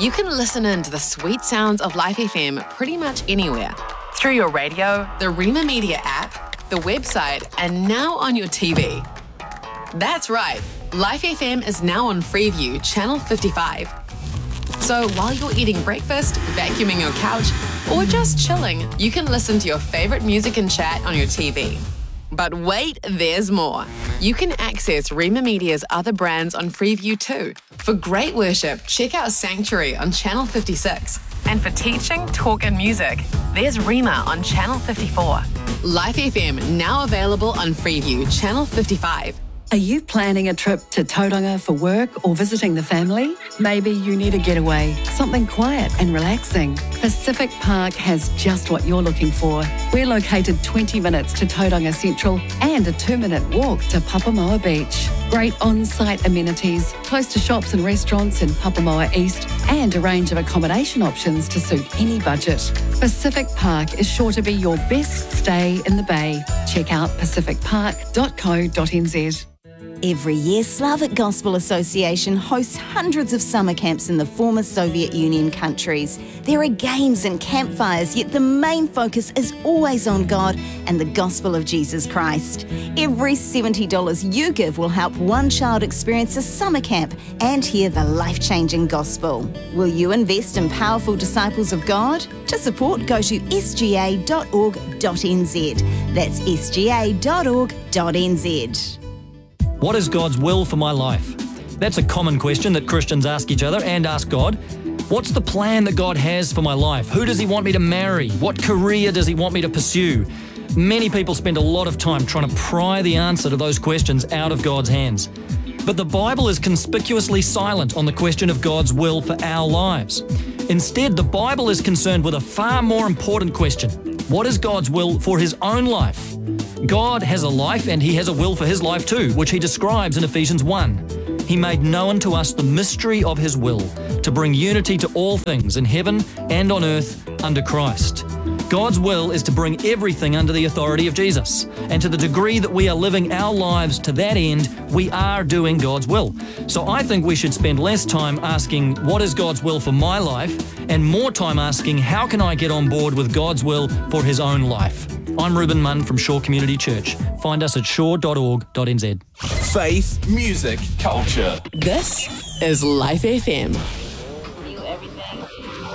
You can listen in to the sweet sounds of Life FM pretty much anywhere. Through your radio, the Rima Media app, the website, and now on your TV. That's right, Life FM is now on Freeview, Channel 55. So while you're eating breakfast, vacuuming your couch, or just chilling, you can listen to your favourite music and chat on your TV. But wait, there's more. You can access Rima Media's other brands on Freeview too. For great worship, check out Sanctuary on Channel 56. And for teaching, talk and music, there's Rima on Channel 54. Life FM now available on Freeview, Channel 55. Are you planning a trip to Tauranga for work or visiting the family? Maybe you need a getaway, something quiet and relaxing. Pacific Park has just what you're looking for. We're located 20 minutes to Tauranga Central and a 2-minute walk to Papamoa Beach. Great on-site amenities, close to shops and restaurants in Papamoa East, and a range of accommodation options to suit any budget. Pacific Park is sure to be your best stay in the Bay. Check out pacificpark.co.nz. Every year, Slavic Gospel Association hosts hundreds of summer camps in the former Soviet Union countries. There are games and campfires, yet the main focus is always on God and the gospel of Jesus Christ. Every $70 you give will help one child experience a summer camp and hear the life-changing gospel. Will you invest in powerful disciples of God? To support, go to sga.org.nz. That's sga.org.nz. What is God's will for my life? That's a common question that Christians ask each other and ask God. What's the plan that God has for my life? Who does He want me to marry? What career does He want me to pursue? Many people spend a lot of time trying to pry the answer to those questions out of God's hands. But the Bible is conspicuously silent on the question of God's will for our lives. Instead, the Bible is concerned with a far more important question. What is God's will for His own life? God has a life and He has a will for His life too, which He describes in Ephesians 1. He made known to us the mystery of His will, to bring unity to all things in heaven and on earth under Christ. God's will is to bring everything under the authority of Jesus. And to the degree that we are living our lives to that end, we are doing God's will. So I think we should spend less time asking, what is God's will for my life? And more time asking, how can I get on board with God's will for His own life? I'm Reuben Munn from Shore Community Church. Find us at shore.org.nz. Faith, music, culture. This is Life FM.